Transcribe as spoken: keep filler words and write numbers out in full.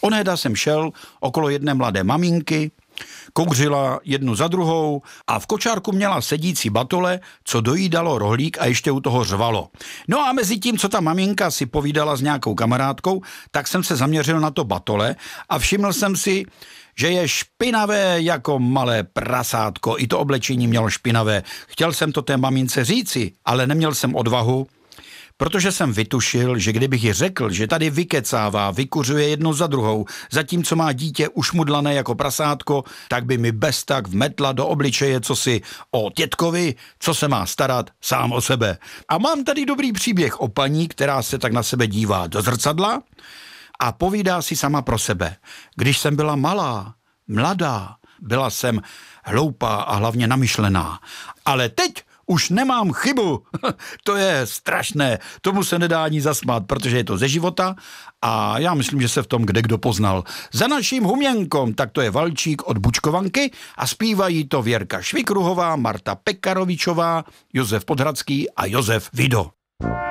Onehda jsem šel okolo jedné mladé maminky, kouřila jednu za druhou a v kočárku měla sedící batole, co dojídalo rohlík a ještě u toho řvalo. No a mezi tím, co ta maminka si povídala s nějakou kamarádkou, tak jsem se zaměřil na to batole a všiml jsem si, že je špinavé jako malé prasátko. I to oblečení mělo špinavé. Chtěl jsem to té mamince říci, ale neměl jsem odvahu, protože jsem vytušil, že kdybych ji řekl, že tady vykecává, vykuřuje jednou za druhou, zatímco má dítě ušmudlané jako prasátko, tak by mi bez tak vmetla do obličeje cosi o tětkovi, co se má starat sám o sebe. A mám tady dobrý příběh o paní, která se tak na sebe dívá do zrcadla a povídá si sama pro sebe. Když jsem byla malá, mladá, byla jsem hloupá a hlavně namyšlená. Ale teď už nemám chybu. To je strašné. Tomu se nedá ani zasmát, protože je to ze života a já myslím, že se v tom kdekdo poznal. Za naším huměnkom, tak to je valčík od Bučkovanky a zpívají to Věrka Švikruhová, Marta Pekarovičová, Josef Podhradský a Josef Vido.